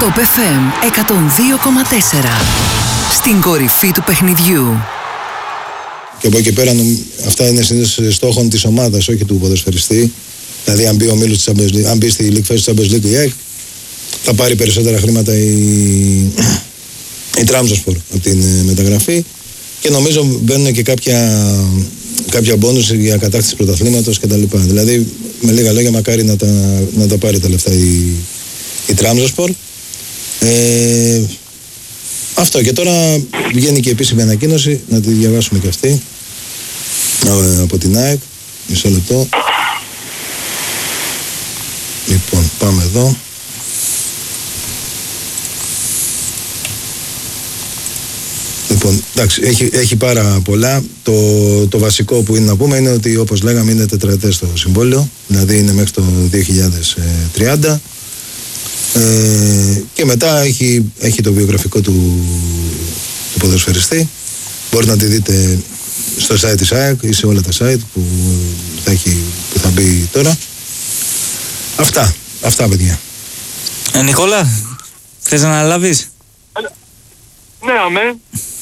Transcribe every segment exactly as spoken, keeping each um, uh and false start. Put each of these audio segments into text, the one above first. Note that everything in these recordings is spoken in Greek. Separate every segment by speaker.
Speaker 1: Top εφ εμ εκατόν δύο κόμμα τέσσερα. Στην κορυφή του παιχνιδιού.
Speaker 2: Και από εκεί πέρα αυτά είναι συνήθως στόχων της ομάδας, όχι του ποδοσφαιριστή. Δηλαδή αν μπει ο Μίλος της Champions League, αν μπει στη League Phase της Champions League η ΑΕΚ, θα πάρει περισσότερα χρήματα η, η Trabzonspor από την μεταγραφή. Και νομίζω μπαίνουν και κάποια, κάποια μπόνους για κατάκτηση πρωταθλήματος κτλ. Δηλαδή με λίγα λόγια μακάρι να τα, να τα πάρει τα λεφτά η, η Trabzonspor. Ε, αυτό, και τώρα βγαίνει και επίσημη ανακοίνωση, να τη διαβάσουμε και αυτή από την ΑΕΚ. Μισό λεπτό. Λοιπόν, πάμε εδώ. Λοιπόν, εντάξει, έχει, έχει πάρα πολλά. Το, το βασικό που είναι να πούμε είναι ότι, όπως λέγαμε, είναι τετραετές το συμβόλαιο, δηλαδή είναι μέχρι το δύο χιλιάδες τριάντα. Ε, και μετά έχει, έχει το βιογραφικό του, του ποδοσφαιριστή. Μπορείτε να τη δείτε στο site της ΑΕΚ ή σε όλα τα site που θα, έχει, που θα μπει τώρα. Αυτά, αυτά παιδιά.
Speaker 3: Ε, Νικόλα, θες να αναλάβεις?
Speaker 4: Ναι, αμέ.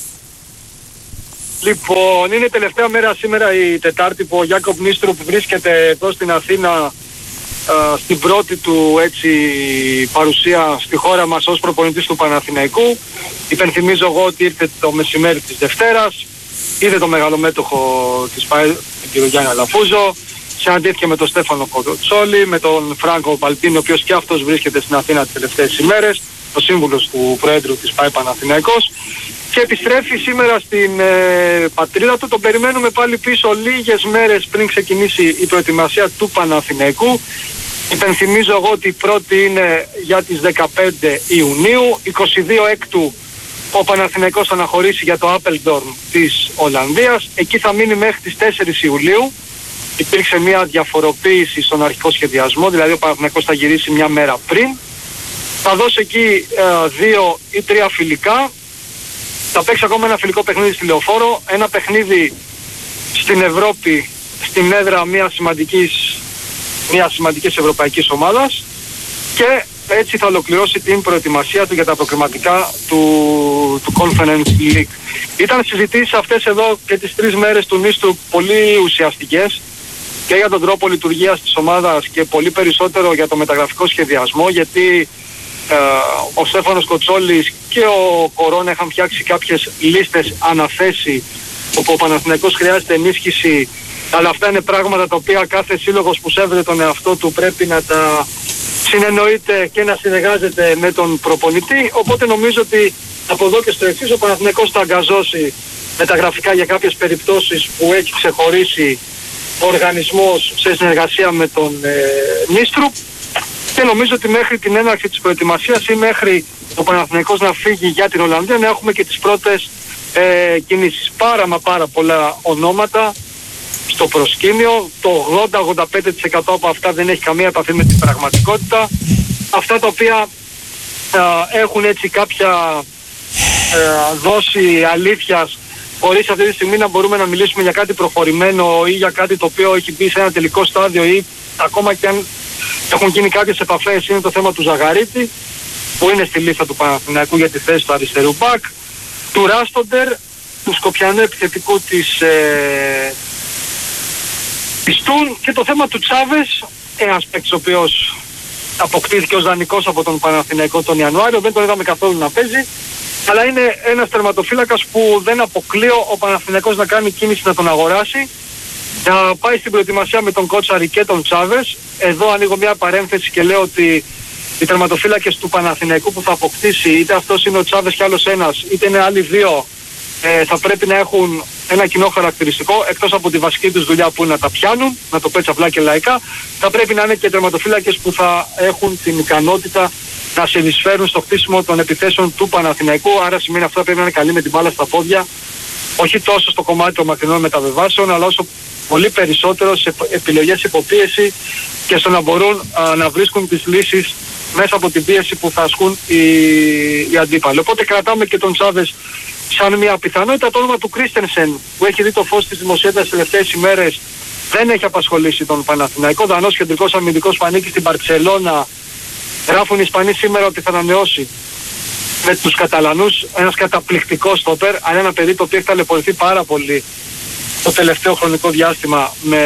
Speaker 4: Λοιπόν, είναι τελευταία μέρα σήμερα, η Τετάρτη, που ο Γιάκοπ Νίστρουπ βρίσκεται εδώ στην Αθήνα, α, στην πρώτη του έτσι παρουσία στη χώρα μας ως προπονητής του Παναθηναϊκού. Υπενθυμίζω εγώ ότι ήρθε το μεσημέρι της Δευτέρας, είδε το μεγαλομέτωχο της ΠΑΕ, τον κύριο Γιάννη Αλαφούζο, συναντήθηκε με τον Στέφανο Κοτσόλη, με τον Φράγκο Μπαλτίνη, ο οποίος και αυτός βρίσκεται στην Αθήνα τις τελευταίες ημέρες, ο σύμβουλος του Προέδρου της ΠΑΕ Παναθηναϊκός, και επιστρέφει σήμερα στην ε, πατρίδα του. Τον περιμένουμε πάλι πίσω λίγες μέρες πριν ξεκινήσει η προετοιμασία του Παναθηναϊκού. Υπενθυμίζω εγώ ότι η πρώτη είναι για τις δεκαπέντε Ιουνίου, είκοσι δύο Έκτου ο Παναθηναϊκός θα αναχωρήσει για το Apeldoorn της Ολλανδίας. Εκεί θα μείνει μέχρι τις τέσσερις Ιουλίου. Υπήρξε μια διαφοροποίηση στον αρχικό σχεδιασμό, δηλαδή ο Παναθηναϊκός θα γυρίσει μια μέρα πριν. Θα δώσει εκεί ε, δύο ή τρία φιλικά. Θα παίξει ακόμα ένα φιλικό παιχνίδι στη Λεωφόρο, ένα παιχνίδι στην Ευρώπη, στην έδρα μια σημαντικής, μια σημαντικής ευρωπαϊκής ομάδας, και έτσι θα ολοκληρώσει την προετοιμασία του για τα προκριματικά του, του Conference League. Ήταν συζητήσεις αυτές εδώ και τις τρεις μέρες του Νίστρου πολύ ουσιαστικές και για τον τρόπο λειτουργίας της ομάδας και πολύ περισσότερο για το μεταγραφικό σχεδιασμό, γιατί Uh, ο Στέφανος Κοτσόλης και ο Κορώνα είχαν φτιάξει κάποιες λίστες αναθέσει όπου ο Παναθηναϊκός χρειάζεται ενίσχυση, αλλά αυτά είναι πράγματα τα οποία κάθε σύλλογος που σέβεται τον εαυτό του πρέπει να τα συνεννοείται και να συνεργάζεται με τον προπονητή. Οπότε νομίζω ότι από εδώ και στο εξής ο Παναθηναϊκός θα αγκαζώσει μεταγραφικά για κάποιες περιπτώσεις που έχει ξεχωρίσει ο οργανισμός σε συνεργασία με τον ε, Νίστρουπ. Και νομίζω ότι μέχρι την έναρξη της προετοιμασίας ή μέχρι ο Παναθηναϊκός να φύγει για την Ολλανδία να έχουμε και τις πρώτες ε, κινήσεις. Πάρα μα πάρα πολλά ονόματα στο προσκήνιο. Το ογδόντα με ογδόντα πέντε τοις εκατό από αυτά δεν έχει καμία επαφή με την πραγματικότητα. Αυτά τα οποία ε, έχουν έτσι κάποια ε, δόση αλήθειας, χωρίς αυτή τη στιγμή να μπορούμε να μιλήσουμε για κάτι προχωρημένο ή για κάτι το οποίο έχει μπει σε ένα τελικό στάδιο, ή ακόμα και αν έχουν γίνει κάποιες επαφές, είναι το θέμα του Ζαγαρίτη, που είναι στη λίστα του Παναθηναϊκού για τη θέση του αριστερού μπακ, του Ράστοντερ, του Σκοπιανού επιθετικού της ε, Πιστούν, και το θέμα του Τσάβες, ένας παίκτης ο οποίος αποκτήθηκε ως δανεικός από τον Παναθηναϊκό τον Ιανουάριο, δεν τον είδαμε καθόλου να παίζει, αλλά είναι ένας τερματοφύλακας που δεν αποκλείω ο Παναθηναϊκός να κάνει κίνηση να τον αγοράσει, να πάει στην προετοιμασία με τον Κότσαρη και τον Τσάβες. Εδώ ανοίγω μια παρένθεση και λέω ότι οι τερματοφύλακες του Παναθηναϊκού που θα αποκτήσει, είτε αυτός είναι ο Τσάβες και άλλος ένας, είτε είναι άλλοι δύο, ε, θα πρέπει να έχουν ένα κοινό χαρακτηριστικό, εκτός από τη βασική τους δουλειά που είναι να τα πιάνουν, να το πέτσει απλά και λαϊκά, θα πρέπει να είναι και τερματοφύλακες που θα έχουν την ικανότητα να συνεισφέρουν στο χτίσιμο των επιθέσεων του Παναθηναϊκού. Άρα σημαίνει αυτό πρέπει να είναι καλή με την μπάλα στα πόδια, όχι τόσο στο κομμάτι των μακρινών μεταβιβάσεων, αλλά όσο πολύ περισσότερο σε επιλογές υποπίεση και στο να μπορούν α, να βρίσκουν τις λύσεις μέσα από την πίεση που θα ασκούν οι, οι αντίπαλοι. Οπότε κρατάμε και τον Τσάβες σαν μια πιθανότητα. Το όνομα του Κρίστενσεν, που έχει δει το φως της δημοσιότητας τις τελευταίες ημέρες, δεν έχει απασχολήσει τον Παναθηναϊκό. Δανός κεντρικός αμυντικός που ανήκει στην Μπαρτσελώνα, Γράφουν οι Ισπανοί σήμερα ότι θα ανανεώσει με τους Καταλανούς, ένας καταπληκτικός στόπερ, αλλά ένα παιδί το οποίο έχει ταλαιπωρηθεί πάρα πολύ το τελευταίο χρονικό διάστημα με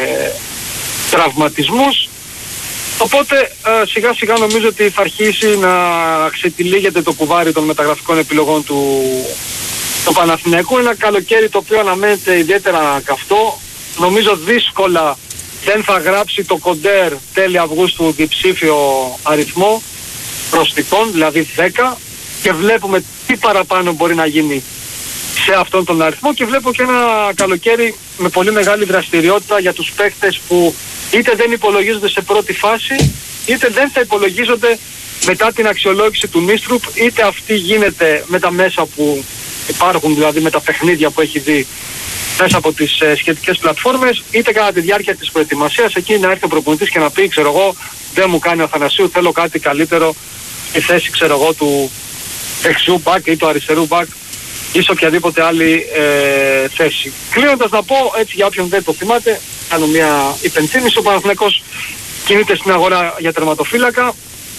Speaker 4: τραυματισμούς. Οπότε ε, σιγά σιγά νομίζω ότι θα αρχίσει να ξετυλίγεται το κουβάρι των μεταγραφικών επιλογών του, του Παναθηναϊκού. Ένα καλοκαίρι το οποίο αναμένεται ιδιαίτερα καυτό. Νομίζω δύσκολα δεν θα γράψει το Κοντέρ τέλη Αυγούστου διψήφιο αριθμό προσθήκων, δηλαδή δέκα, και βλέπουμε τι παραπάνω μπορεί να γίνει σε αυτόν τον αριθμό, και βλέπω και ένα καλοκαίρι με πολύ μεγάλη δραστηριότητα για τους παίκτες που είτε δεν υπολογίζονται σε πρώτη φάση, είτε δεν θα υπολογίζονται μετά την αξιολόγηση του Νίστρουπ, είτε αυτή γίνεται με τα μέσα που υπάρχουν, δηλαδή με τα παιχνίδια που έχει δει μέσα από τις ε, σχετικές πλατφόρμες, είτε κατά τη διάρκεια της προετοιμασίας, εκεί να έρθει ο προπονητής και να πει, ξέρω εγώ, δεν μου κάνει ο Αθανασίου, θέλω κάτι καλύτερο στη θέση, ξέρω εγώ, του δεξιού μπακ ή του αριστερού μπακ ή σε οποιαδήποτε άλλη ε, θέση. Κλείνοντας να πω, έτσι για όποιον δεν το θυμάται, κάνω μια υπενθύμηση, ο Παναθηναϊκός κινείται στην αγορά για τερματοφύλακα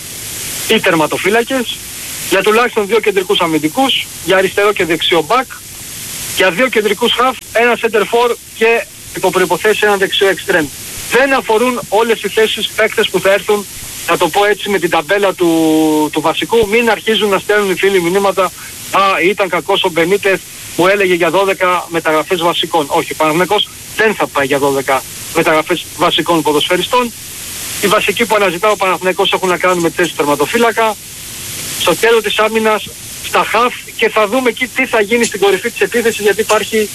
Speaker 4: ή τερματοφύλακες, για τουλάχιστον δύο κεντρικούς αμυντικούς, για αριστερό και δεξιό μπακ, για δύο κεντρικούς χαφ, ένα center for και υπό προϋποθέσεις ένα δεξιό εξτρέμ. Δεν αφορούν όλες οι θέσεις παίκτες που θα έρθουν, να το πω έτσι, με την ταμπέλα του, του βασικού. Μην αρχίζουν να στέλνουν οι φίλοι μηνύματα, α, ήταν κακός ο Μπενίτεθ που έλεγε για δώδεκα μεταγραφές βασικών. Όχι, ο Παναθηναϊκός δεν θα πάει για δώδεκα μεταγραφές βασικών ποδοσφαιριστών. Οι βασικοί που αναζητά ο Παναθηναϊκός έχουν να κάνουν με θέσεις τερματοφύλακα, στο τέλος της άμυνας, στα χαφ, και θα δούμε εκεί τι θα γίνει στην κορυφή της επίθεσης, γιατί υπάρχει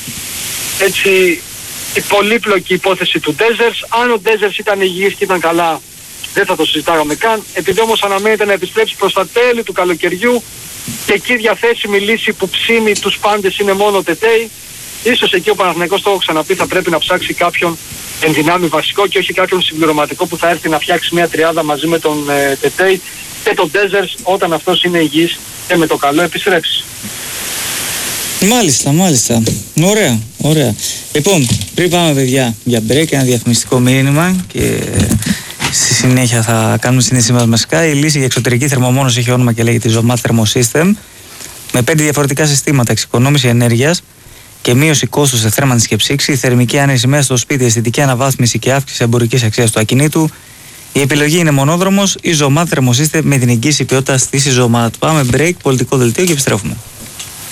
Speaker 4: έτσι η πολύπλοκη υπόθεση του Ντέζερς. Αν ο Ντέζερς ήταν υγιής και ήταν καλά, δεν θα το συζητάγαμε καν. Επειδή όμως αναμένεται να επιστρέψει προς τα τέλη του καλοκαιριού και εκεί διαθέσιμη λύση που ψήνει τους πάντες είναι μόνο ο Τετέι, ίσως εκεί ο Παναθηναϊκός, το έχω ξαναπεί, θα πρέπει να ψάξει κάποιον ενδυνάμει βασικό και όχι κάποιον συμπληρωματικό που θα έρθει να φτιάξει μια τριάδα μαζί με τον ε, Τετέι και τον Ντέζερς όταν αυτός είναι υγιής και με το καλό επιστρέψει.
Speaker 3: Μάλιστα, μάλιστα. Ωραία, ωραία. Λοιπόν, πριν πάμε παιδιά για break, ένα διαφημιστικό μήνυμα και στη συνέχεια θα κάνουμε συνέντευξη μας με Sky. Η λύση για εξωτερική θερμομόνωση έχει όνομα και λέγεται Zomat Thermosystem, με πέντε διαφορετικά συστήματα εξοικονόμηση ενέργειας και μείωση κόστους σε θέρμανση και ψήξη, θερμική άνεση μέσα στο σπίτι, αισθητική αναβάθμιση και αύξηση εμπορικής αξίας του ακινήτου. Η επιλογή είναι μονόδρομος, η Zomat Thermosystem με την εγγύηση ποιότητας της Zomat. Πάμε break, πολιτικό δελτίο και επιστρέφουμε.